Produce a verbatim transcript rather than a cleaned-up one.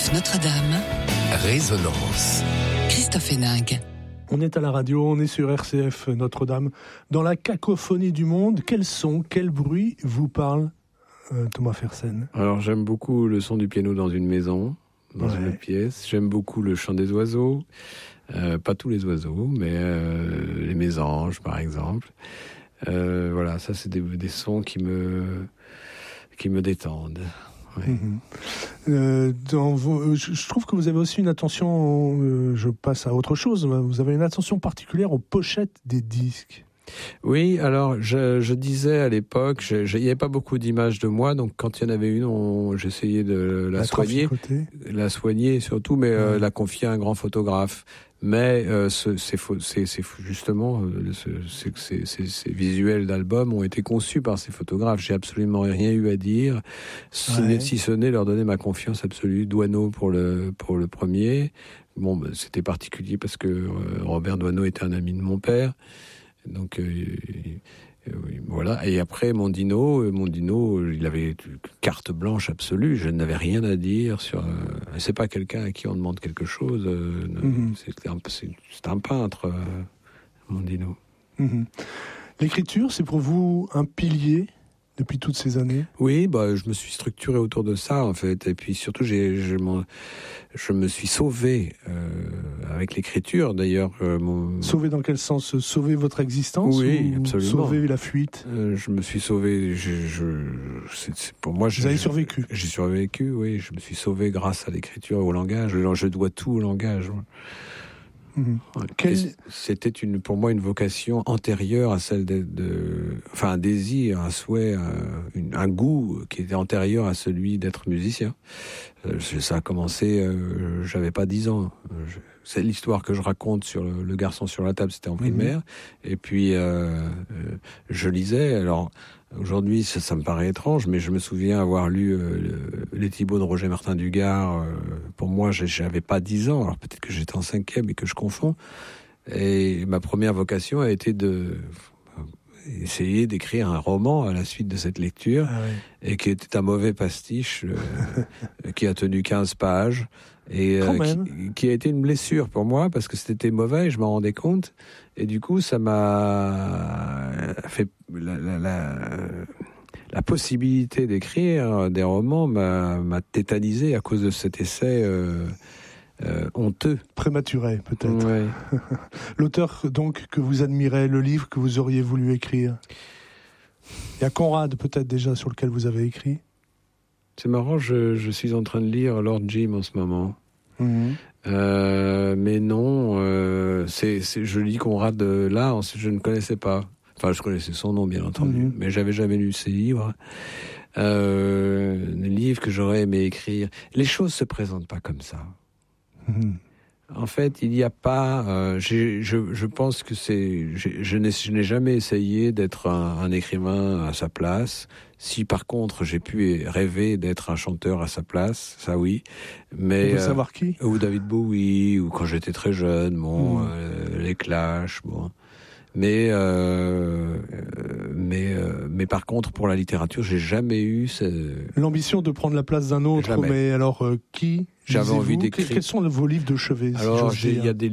C F Notre-Dame. Résonance. Christophe Héninck. On est à la radio, on est sur R C F Notre-Dame. Dans la cacophonie du monde, quels sons, quels bruits vous parlent, euh, Thomas Fersen? Alors j'aime beaucoup le son du piano dans une maison, dans ouais. une pièce. J'aime beaucoup le chant des oiseaux. Euh, pas tous les oiseaux, mais euh, les mésanges par exemple. Euh, voilà, ça c'est des, des sons qui me, qui me détendent. Ouais. Mmh. Euh, dans vos, je, je trouve que vous avez aussi une attention, euh, je passe à autre chose, vous avez une attention particulière aux pochettes des disques. Oui, alors je, je disais à l'époque, il n'y avait pas beaucoup d'images de moi, donc quand il y en avait une, on, j'essayais de la, la soigner, la soigner surtout, mais ouais. euh, la confier à un grand photographe. Mais euh, ce, c'est, c'est, c'est justement euh, ce, c'est, c'est, c'est, ces visuels d'albums ont été conçus par ces photographes. J'ai absolument rien eu à dire, si, ouais. si ce n'est leur donner ma confiance absolue. Douaneau pour le pour le premier. Bon, ben, c'était particulier parce que euh, Robert Douaneau était un ami de mon père. Donc euh, euh, voilà. Et après Mondino, Mondino, il avait carte blanche absolue. Je n'avais rien à dire sur. Euh, c'est pas quelqu'un à qui on demande quelque chose. Euh, mm-hmm. c'est, un, c'est, c'est un peintre, euh, Mondino. Mm-hmm. L'écriture, c'est pour vous un pilier depuis toutes ces années? Oui, bah, je me suis structuré autour de ça, en fait. Et puis surtout, j'ai, je, je me suis sauvé euh, avec l'écriture, d'ailleurs. Euh, mon... Sauvé dans quel sens? Sauver votre existence? Oui, ou absolument. Sauver la fuite? euh, Je me suis sauvé. Je, je, c'est, c'est, pour moi, Vous je, avez survécu? J'ai survécu, oui. Je me suis sauvé grâce à l'écriture et au langage. Je dois tout au langage. Mmh. Quel... C'était une, pour moi une vocation antérieure à celle de, de enfin un désir, un souhait, un, une, un goût qui était antérieur à celui d'être musicien. Euh, ça a commencé, euh, j'avais pas dix ans. Je, c'est l'histoire que je raconte sur le, le garçon sur la table, c'était en primaire. Mmh. Et puis euh, je lisais. Alors aujourd'hui, ça, ça me paraît étrange, mais je me souviens avoir lu euh, le, les Thibauts de Roger Martin Dugard. Euh, pour moi, j'avais pas dix ans. Alors peut-être que j'étais en cinquième et que je confonds. Et ma première vocation a été de essayer d'écrire un roman à la suite de cette lecture, ah oui. et qui était un mauvais pastiche, euh, qui a tenu quinze pages. Et euh, qui, qui a été une blessure pour moi parce que c'était mauvais, je m'en rendais compte, et du coup ça m'a fait la, la, la, la possibilité d'écrire des romans m'a, m'a tétanisé à cause de cet essai euh, euh, honteux, prématuré peut-être. Ouais. L'auteur donc que vous admirez, le livre que vous auriez voulu écrire. Il y a Conrad peut-être déjà sur lequel vous avez écrit. C'est marrant, je, je suis en train de lire Lord Jim en ce moment. Mmh. Euh, mais non, euh, c'est, c'est, je lis Conrad là, je ne connaissais pas. Enfin, je connaissais son nom, bien entendu, mmh. mais j'avais jamais lu ses livres. Euh, les livres que j'aurais aimé écrire. Les choses se présentent pas comme ça. Mmh. En fait, il n'y a pas... Euh, j'ai, je, je pense que c'est... Je n'ai, je n'ai jamais essayé d'être un, un écrivain à sa place. Si, par contre, j'ai pu rêver d'être un chanteur à sa place, ça oui. Mais, on peut euh, savoir qui? Ou David Bowie, ou quand j'étais très jeune, bon, mmh. euh, les Clash, bon... Mais, euh, mais, euh, mais par contre, pour la littérature, j'ai jamais eu ce... l'ambition de prendre la place d'un autre. Jamais. Mais alors, euh, qui? J'avais envie d'écrire. Quels sont vos livres de chevet? Alors, si il y a des